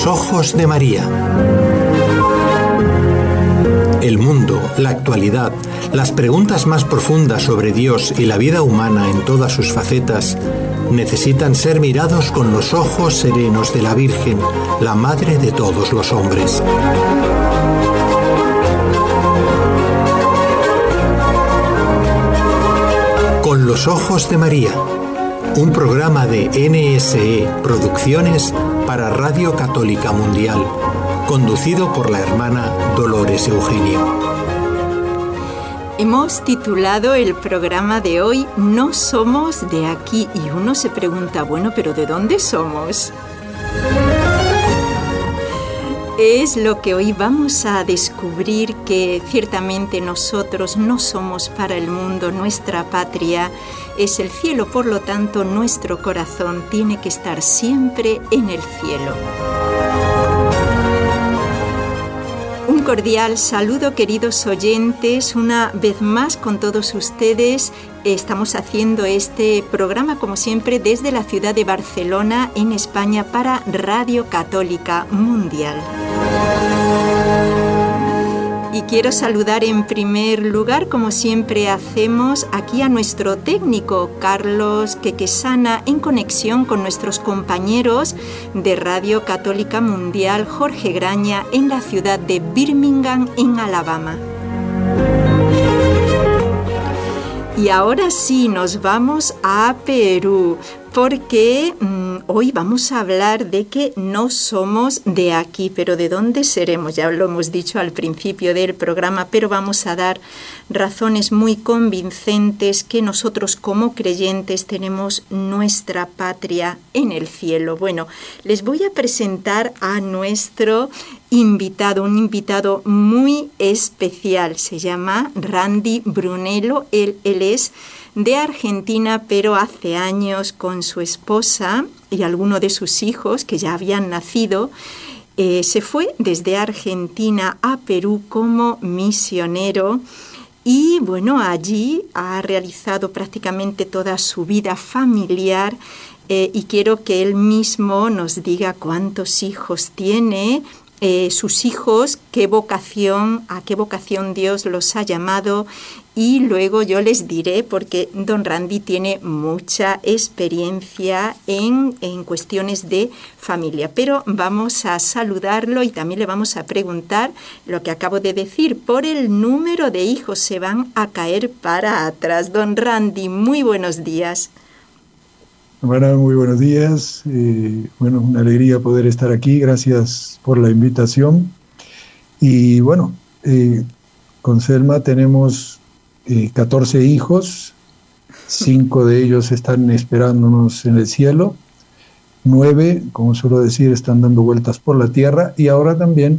los ojos de María. El mundo, la actualidad, las preguntas más profundas sobre Dios y la vida humana en todas sus facetas necesitan ser mirados con los ojos serenos de la Virgen, la Madre de todos los hombres. Con los ojos de María, un programa de NSE Producciones para Radio Católica Mundial, conducido por la hermana Dolores Eugenio. Hemos titulado el programa de hoy No somos de aquí, y uno se pregunta, bueno, ¿pero de dónde somos? Es lo que hoy vamos a descubrir, que ciertamente nosotros no somos para el mundo, nuestra patria es el cielo, por lo tanto nuestro corazón tiene que estar siempre en el cielo. Un cordial saludo, queridos oyentes, una vez más con todos ustedes. Estamos haciendo este programa, como siempre, desde la ciudad de Barcelona, en España, para Radio Católica Mundial. Y quiero saludar en primer lugar, como siempre hacemos, aquí a nuestro técnico, Carlos Quequesana, en conexión con nuestros compañeros de Radio Católica Mundial, Jorge Graña, en la ciudad de Birmingham, en Alabama. Y ahora sí, nos vamos a Perú, porque hoy vamos a hablar de que no somos de aquí, pero ¿de dónde seremos? Ya lo hemos dicho al principio del programa, pero vamos a dar razones muy convincentes que nosotros como creyentes tenemos nuestra patria en el cielo. Bueno, les voy a presentar a nuestro invitado, un invitado muy especial. Se llama Randy Brunello. Él es de Argentina, pero hace años con su esposa y alguno de sus hijos que ya habían nacido, se fue desde Argentina a Perú como misionero. Y bueno, allí ha realizado prácticamente toda su vida familiar, y quiero que él mismo nos diga cuántos hijos tiene, sus hijos, a qué vocación Dios los ha llamado, y luego yo les diré, porque don Randy tiene mucha experiencia en cuestiones de familia. Pero vamos a saludarlo y también le vamos a preguntar lo que acabo de decir. Por el número de hijos se van a caer para atrás. Don Randy, muy buenos días. Hermana, muy buenos días. Bueno, una alegría poder estar aquí. Gracias por la invitación. Y bueno, con Selma tenemos 14 hijos, 5 de ellos están esperándonos en el cielo, 9, como suelo decir, están dando vueltas por la tierra, y ahora también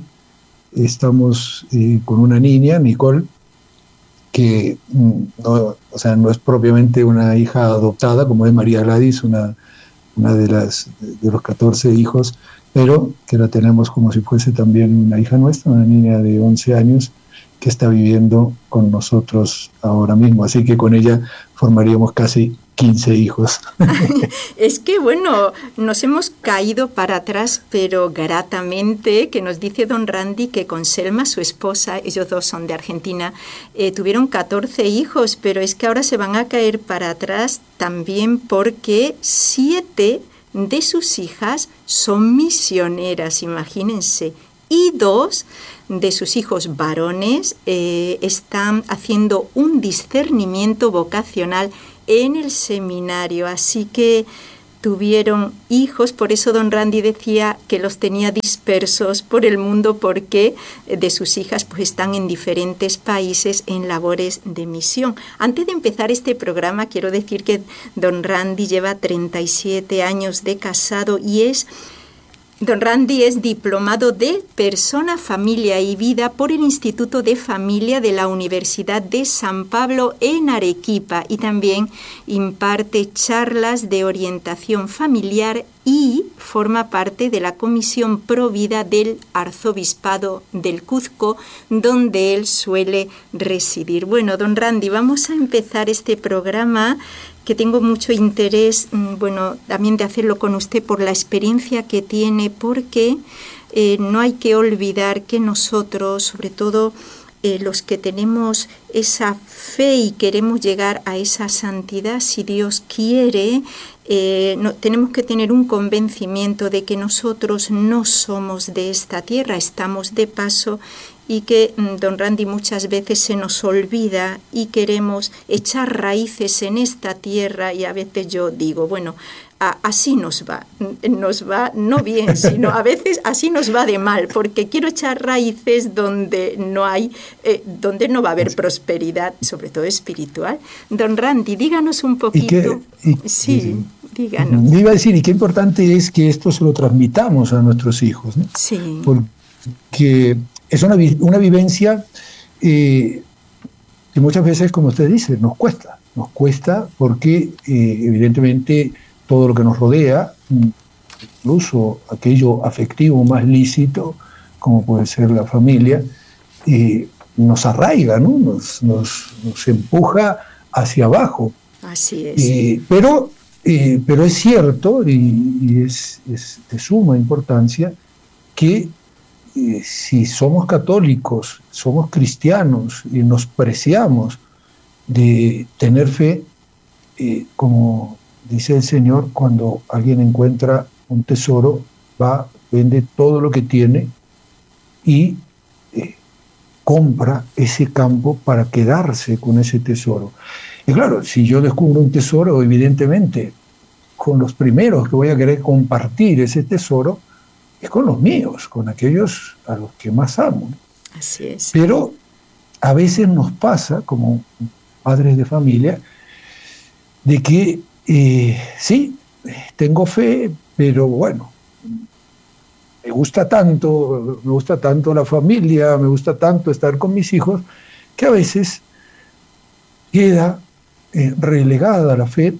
estamos con una niña, Nicole, que no es propiamente una hija adoptada, como es María Gladys, una de los 14 hijos, pero que la tenemos como si fuese también una hija nuestra, una niña de 11 años, que está viviendo con nosotros ahora mismo. Así que con ella formaríamos casi 15 hijos. Es que bueno, nos hemos caído para atrás, pero gratamente, que nos dice don Randy que con Selma, su esposa, ellos dos son de Argentina, tuvieron 14 hijos, pero es que ahora se van a caer para atrás también porque 7 de sus hijas son misioneras, imagínense, y 2 de sus hijos varones están haciendo un discernimiento vocacional en el seminario, así que tuvieron hijos. Por eso don Randy decía que los tenía dispersos por el mundo, porque de sus hijas pues están en diferentes países en labores de misión. Antes de empezar este programa, quiero decir que don Randy lleva 37 años de casado y don Randy es diplomado de Persona, Familia y Vida por el Instituto de Familia de la Universidad de San Pablo en Arequipa, y también imparte charlas de orientación familiar y forma parte de la Comisión Provida del Arzobispado del Cuzco, donde él suele residir. Bueno, don Randy, vamos a empezar este programa que tengo mucho interés, bueno, también de hacerlo con usted por la experiencia que tiene, porque no hay que olvidar que nosotros, sobre todo los que tenemos esa fe y queremos llegar a esa santidad, si Dios quiere, tenemos que tener un convencimiento de que nosotros no somos de esta tierra, estamos de paso, y que, don Randy, muchas veces se nos olvida y queremos echar raíces en esta tierra, y a veces yo digo, bueno, así nos va no bien, sino a veces así nos va de mal, porque quiero echar raíces donde no hay, donde no va a haber prosperidad, sobre todo espiritual. Don Randy, díganos un poquito. Sí, díganos. Iba a decir, y qué importante es que esto se lo transmitamos a nuestros hijos, ¿no? Sí. Porque es una vivencia que muchas veces, como usted dice, nos cuesta porque evidentemente todo lo que nos rodea, incluso aquello afectivo más lícito, como puede ser la familia, nos arraiga, ¿no? Nos empuja hacia abajo. Así es. Pero es cierto, y es de suma importancia, que si somos católicos, somos cristianos y nos preciamos de tener fe, como dice el Señor, cuando alguien encuentra un tesoro, va, vende todo lo que tiene y compra ese campo para quedarse con ese tesoro. Y claro, si yo descubro un tesoro, evidentemente, con los primeros que voy a querer compartir ese tesoro, es con los míos, con aquellos a los que más amo. Así es. Pero a veces nos pasa, como padres de familia, de que sí, tengo fe, pero bueno, me gusta tanto la familia, me gusta tanto estar con mis hijos, que a veces queda relegada la fe,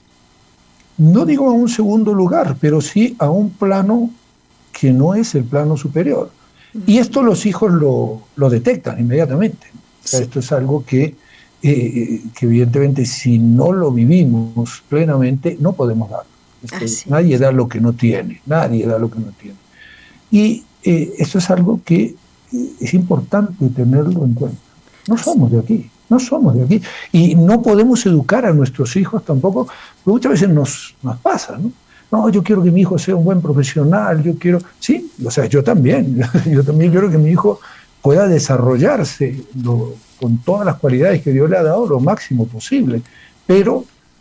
no digo a un segundo lugar, pero sí a un plano que no es el plano superior. Y esto los hijos lo detectan inmediatamente. O sea, esto es algo que evidentemente si no lo vivimos plenamente no podemos dar. Nadie da lo que no tiene, Y esto es algo que es importante tenerlo en cuenta. No somos de aquí. Y no podemos educar a nuestros hijos tampoco, porque muchas veces nos pasa, ¿no? No, yo quiero que mi hijo sea un buen profesional, sí, o sea, yo también quiero que mi hijo pueda desarrollarse con todas las cualidades que Dios le ha dado lo máximo posible, pero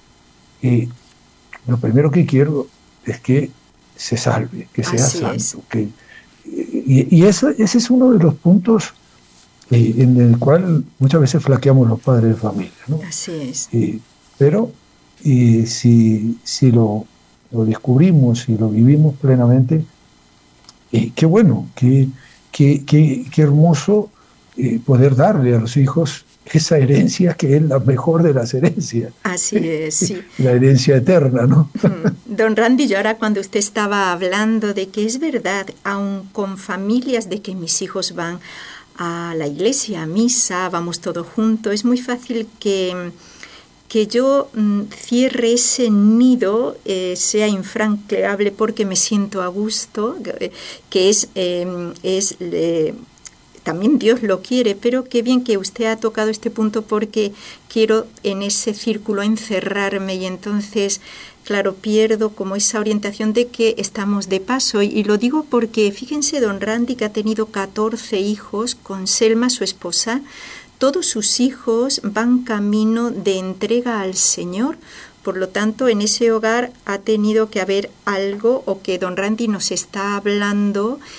lo primero que quiero es que se salve, que sea santo. Y ese es uno de los puntos en el cual muchas veces flaqueamos los padres de familia, ¿no? Así es. Pero si lo descubrimos y lo vivimos plenamente, qué bueno, qué hermoso poder darle a los hijos esa herencia que es la mejor de las herencias. Así es, sí. La herencia eterna, ¿no? Don Randy, yo ahora cuando usted estaba hablando de que es verdad, aun con familias de que mis hijos van a la iglesia, a misa, vamos todos juntos, es muy fácil que yo cierre ese nido, sea infranqueable porque me siento a gusto, que también Dios lo quiere, pero qué bien que usted ha tocado este punto porque quiero en ese círculo encerrarme y entonces, claro, pierdo como esa orientación de que estamos de paso. Y lo digo porque fíjense, don Randy, que ha tenido 14 hijos con Selma, su esposa. Todos sus hijos van camino de entrega al Señor. Por lo tanto, en ese hogar ha tenido que haber algo, o que don Randy nos está hablando,